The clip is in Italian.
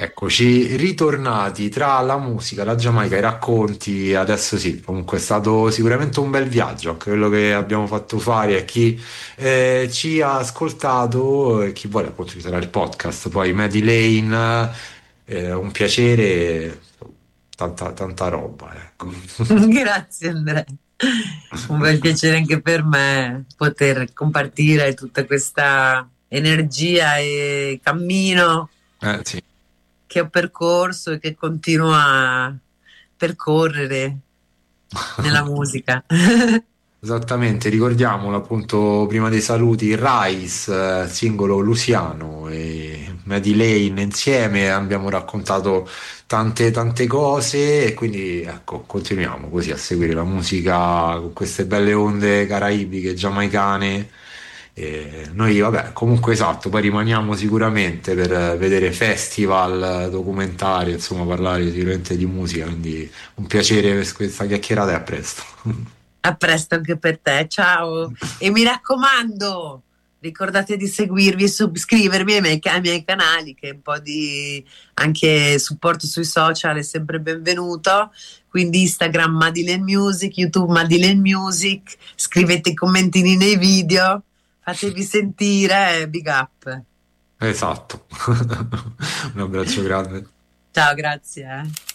Eccoci ritornati tra la musica, la Giamaica, i racconti. Adesso sì, comunque è stato sicuramente un bel viaggio, anche quello che abbiamo fatto fare a chi ci ha ascoltato e chi vuole appunto ci sarà il podcast. Poi Mady Lane, un piacere, tanta, tanta roba, ecco. Grazie Andrea, un bel piacere anche per me poter compartire tutta questa energia e cammino Sì. che ho percorso e che continuo a percorrere nella musica. Esattamente, ricordiamolo appunto prima dei saluti, Rise, singolo Luciano e Mady Lane insieme abbiamo raccontato tante tante cose e quindi ecco, continuiamo così a seguire la musica con queste belle onde caraibiche, giamaicane. E noi vabbè, comunque esatto, poi rimaniamo sicuramente per vedere festival, documentari, insomma parlare sicuramente di musica, quindi un piacere per questa chiacchierata e a presto. A presto anche per te, ciao! E mi raccomando, ricordate di seguirvi e subscrivermi ai miei canali, che un po' di anche supporto sui social è sempre benvenuto. Quindi Instagram Madeleine Music, YouTube Madeleine Music, scrivete i commentini nei video, fatevi sentire, big up. Esatto. Un abbraccio grande. Ciao, grazie.